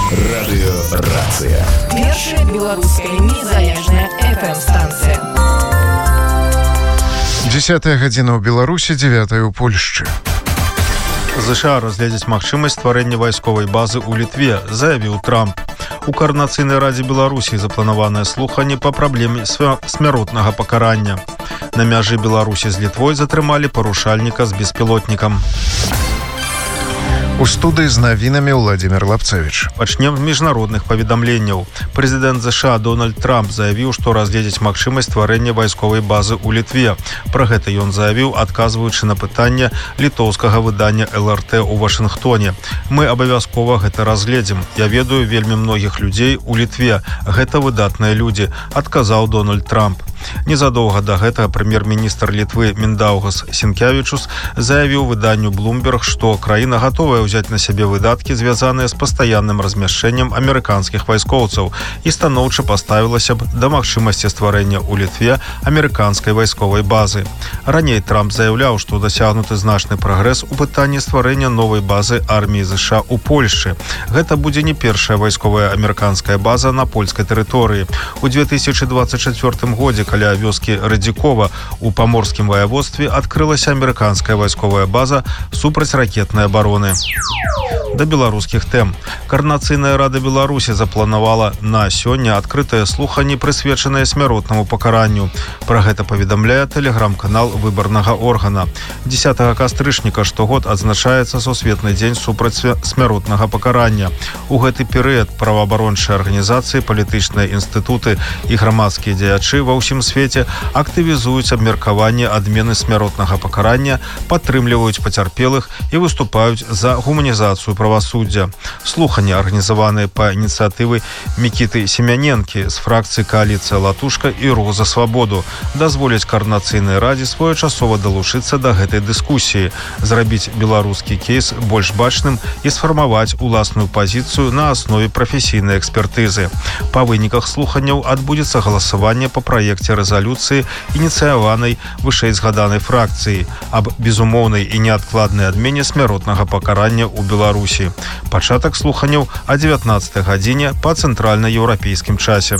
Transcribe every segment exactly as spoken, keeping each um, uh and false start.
Радыёрацыя. Першая беларуская незалежная эф эм-станцыя. Дзесятая гадзіна ў Беларусі, дзевятая ў Польшчы. ЗША разгледзяць магчымасць стварэння вайсковай базы ў Літве, заявіў Трамп. У Коордынацыйнай радзе Беларусі запланаванае слуханне па праблеме смяротнага пакарання. На мяжы Беларусі з Літвой затрымалі парушальніка з беспілотнікам. У студыі з навінамі Владимир Лапцевич. Пачнем з міжнародных паведамленняў. Прэзідэнт ЗША Дональд Трамп заявіў, што разгледзець магчымасць стварэння вайсковай базы ў Літве. Пра гэта ён заявіў, адказваючы на пытанне літоўскага выдання эл эр тэ ў Вашынгтоне. Мы абавязкова гэта разгледзім. Я ведаю вельмі многіх людзей у Літве. Гэта выдатныя людзі, адказаў Дональд Трамп. Незадоўга да гэтага прэм'ер-міністр Літвы Миндаугас Сінкявічус заявіў выданню Bloomberg, што краіна гатовая ўзяць на сябе выдаткі, звязаныя з пастаянным размяшчэннем амерыканскіх вайскоўцаў, і станоўча паставілася б да магчымасці стварэння ў Літве амерыканскай вайсковай базы. Раней Трамп заяўляў, што дасягнуты значны прагрэс у пытанні стварэння новай базы арміі ЗША ў Польшчы. Гэта будзе не першая вайсковая амерыканская база на польскай тэрыторыі. У две тысячы двадцать чацвёртым годзе каля вёскі Радзікова у паморскім ваяводстве адкрылася амерыканская вайсковая база супрацьракетнай абароны. Да беларускіх тэм. Коордынацыйная рада Беларусі запланавала на сёння адкрытае слуханне, прысвечанае смяротнаму пакаранню. Пра гэта паведамляе тэлеграм-канал выбарнага органа. дзесятага кастрычніка штогод адзначаецца сусветны дзень супраць смяротнага пакарання. У гэты перыяд праваабарончыя арганізацыі, палітычныя інстытуты і грамадскія дзеячы ва ўсім свеце актывізуюць абмеркаванне адмены смяротнага пакарання, падтрымліваюць пацярпелых і выступаюць за гуманізацыю правасуддзя. Слуханні, арганізаваныя па ініцыятывы Мікіты Семяненкі з фракцыі «Коаліцыя Латушка» і «Рух за свабоду», дазволяць Коордынацыйнай радзе своечасова далучыцца да гэтай дыскусіі, зрабіць беларускі кейс больш бачным і сфармаваць уласную пазіцыю на аснове прафесійнай экспертызы. Па выніках слуханняў адбудзецца галасаванне па праекце рэзалюцыі, ініцыяванай вышэйзгаданай фракцыі аб безумоўнай і неадкладнай адмене смяротнага пакарання ў Беларусі. Пачатак слуханняў о дзевятнаццатай гадзіне па цэнтральна-еўрапейскім часе.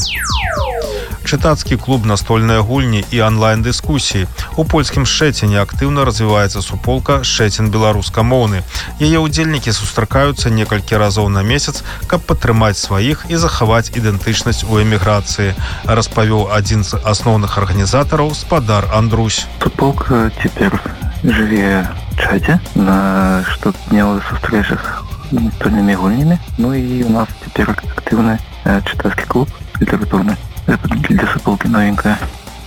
Чытацкі клуб, настольныя гульні і онлайн-дыскусіі. У польскім Шчэціне актыўна развіваецца суполка «Шчэцін беларускамоўны». Яе ўдзельнікі сустракаюцца некалькі разоў на месяц, каб падтрымаць сваіх і захаваць ідэнтычнасць у эміграцыі, распавёў адзін з асноўных арганізатараў спадар Андрусь. Суполка цяпер жыве в чаце на штоднёвых сустрэчах з настольнымі гульнямі. Ну і у нас цяпер актыўны чытацкі клуб літаратурны. Это для суполки новенькая.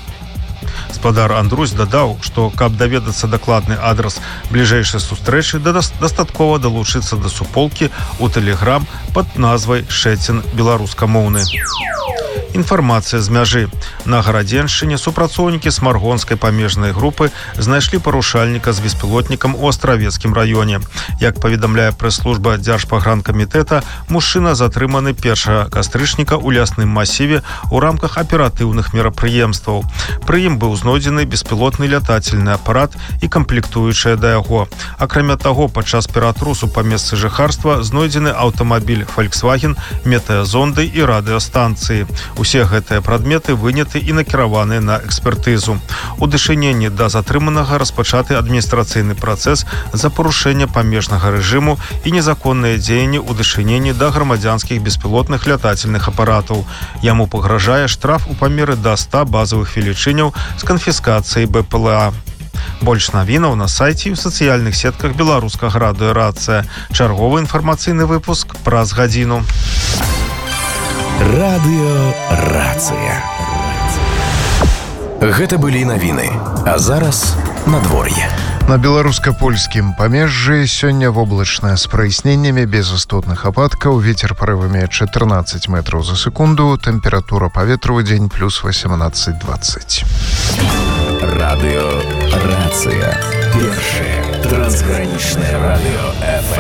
Спадар Андрусь дадаў, што каб даведацца дакладны адрас бліжэйшай сустрэчы, дастаткова далучыцца да суполкі ў тэлеграм пад назвай «Шчэцін беларускамоўны». Інфармацыя з мяжы. На Гарадзеншчыне супрацоўнікі смаргонскай памежнай групы знайшлі парушальніка з беспілотнікам у Астравецкім раёне. Як паведамляе прэс-служба Дзяржпагранкамітэта, мужчына затрыманы першага кастрычніка ў лясным масіве ў рамках аператыўных мерапрыемстваў. Пры ім быў знойдзены беспілотны лятательны апарат і камплектуючая да яго. Акрамя таго, падчас ператрусу па месцы жыхарства знойдзены аўтамабіль Volkswagen, метэазонды і радыёстанцыі. Усе гэтыя прадметы выняты і накіраваны на экспертызу. У дачыненні да затрыманага распачаты адміністрацыйны працэс за парушэнне памежнага рэжыму і незаконныя дзеянні ў дачыненні да грамадзянскіх беспілотных лятательных апаратаў. Яму пагражае штраф у памеры да ста базавых велічыняў з канфіскацыяй бэ пэ эл а. Больш навінаў на сайце і ў сацыяльных сетках беларускага радыёрацыя. Чарговы інфармацыйны выпуск праз гадзіну. Радыёрацыя. Гэта былі навіны. А зараз надвор'е. На беларуска-польскім памежжы сёння воблачна з праясненнямі, без істотных ападкаў, вецер парывамі чатырнаццаць метраў за секунду, тэмпература паветра ў дзень плюс восемнадцаць двадцать. Радыёрацыя. Першае трансгранічнае радыё эф эм.